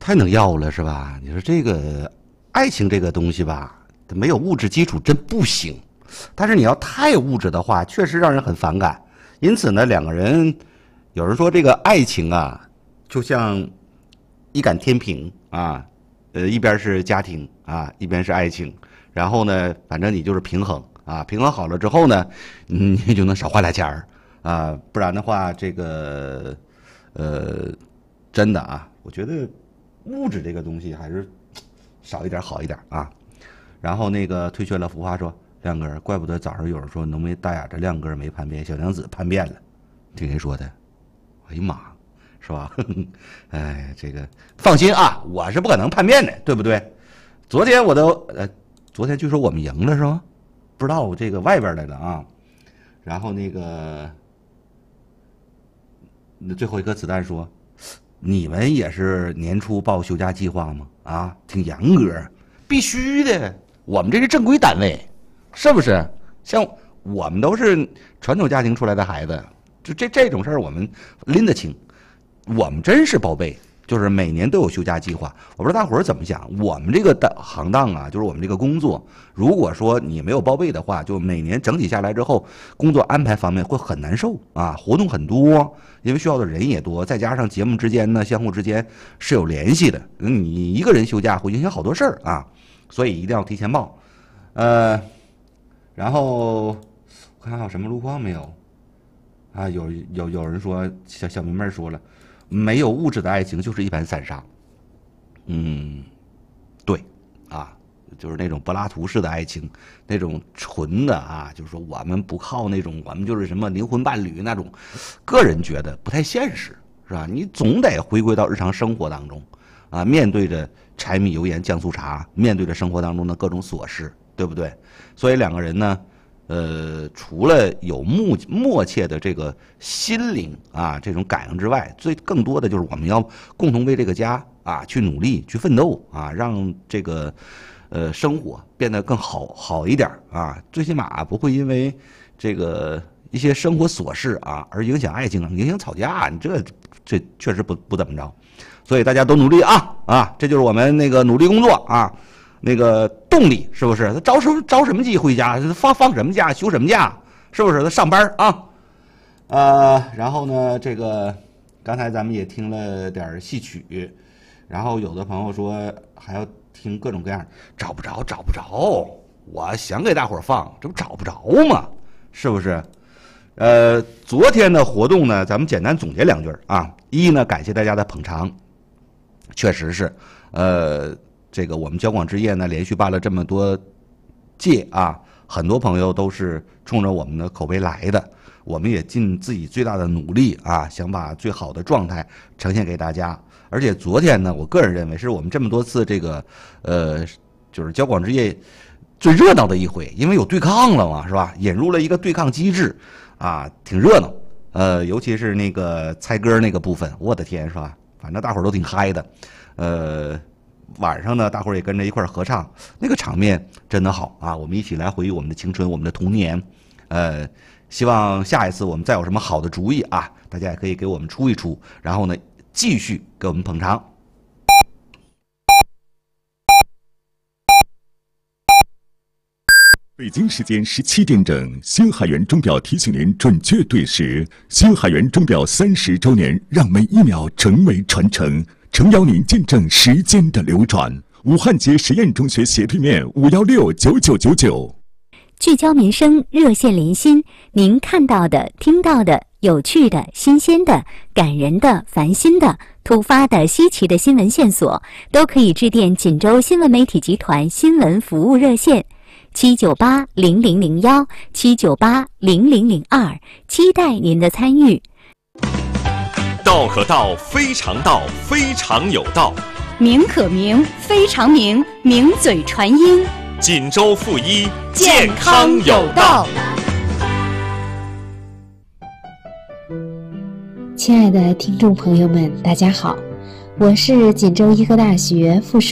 太能要了是吧？你说这个爱情这个东西吧，它没有物质基础真不行。但是你要太物质的话，确实让人很反感。因此呢，两个人，有人说这个爱情啊，就像一杆天平啊，一边是家庭啊，一边是爱情。然后呢，反正你就是平衡啊，平衡好了之后呢，你就能少花点钱儿啊，不然的话，这个真的啊，我觉得物质这个东西还是少一点好一点啊。然后那个推却了浮华说。亮哥，怪不得早上有人说浓眉大眼的亮哥没叛变，小娘子叛变了，听谁说的？哎呀妈，是吧？哎，这个放心啊，我是不可能叛变的，对不对？昨天我都昨天据说我们赢了是吗？不知道我这个外边来了啊。然后那个最后一颗子弹说，你们也是年初报休假计划吗？啊，挺严格，必须的，我们这是正规单位。是不是？像我们都是传统家庭出来的孩子，就这种事儿我们拎得清。我们真是报备，就是每年都有休假计划。我不知道大伙儿怎么想，我们这个行当啊，就是我们这个工作，如果说你没有报备的话，就每年整体下来之后，工作安排方面会很难受啊，活动很多，因为需要的人也多，再加上节目之间呢，相互之间是有联系的。你一个人休假会影响好多事儿啊，所以一定要提前报。然后我看还有什么路况没有啊？有人说小明妹说了，没有物质的爱情就是一盘散沙。对啊，就是那种柏拉图式的爱情，那种纯的啊，就是说我们不靠那种，我们就是什么灵魂伴侣那种，个人觉得不太现实，是吧？你总得回归到日常生活当中啊，面对着柴米油盐酱醋茶，面对着生活当中的各种琐事。对不对？所以两个人呢，除了有默契的这个心灵啊，这种感应之外，更多的就是我们要共同为这个家啊去努力、去奋斗啊，让这个生活变得更好一点啊。最起码不会因为这个一些生活琐事啊而影响爱情、影响吵架。你这确实不怎么着。所以大家都努力啊，这就是我们那个努力工作啊。那个动力是不是？他着什么急回家？放什么假？休什么假？是不是？他上班啊？然后呢，这个刚才咱们也听了点戏曲，然后有的朋友说还要听各种各样，找不着。我想给大伙儿放，这不找不着吗？是不是？昨天的活动呢，咱们简单总结两句啊。一呢，感谢大家的捧场，确实是，这个我们交广之夜呢，连续办了这么多届啊，很多朋友都是冲着我们的口碑来的，我们也尽自己最大的努力啊，想把最好的状态呈现给大家。而且昨天呢，我个人认为是我们这么多次这个就是交广之夜最热闹的一回，因为有对抗了嘛，是吧？引入了一个对抗机制啊，挺热闹。尤其是那个猜歌那个部分，我的天，是吧？反正大伙儿都挺嗨的。晚上呢，大伙儿也跟着一块儿合唱，那个场面真的好啊！我们一起来回忆我们的青春，我们的童年。希望下一次我们再有什么好的主意啊，大家也可以给我们出一出，然后呢，继续给我们捧场。 北京时间17点整，星海源钟表提醒您准确对时。星海源钟表30周年，让每一秒成为传承。诚邀您见证时间的流转。武汉街实验中学斜对面5169999。 聚焦民生，热线连心，您看到的、听到的、有趣的、新鲜的、感人的、烦心的、突发的、稀奇的新闻线索，都可以致电锦州新闻媒体集团新闻服务热线7980001 7980002，期待您的参与。 道可道，非常道，非常有道； 名可名，非常名，名嘴传音。 锦州附一， 健康有道。 亲爱的听众朋友们，大家好，我是锦州医科大学附属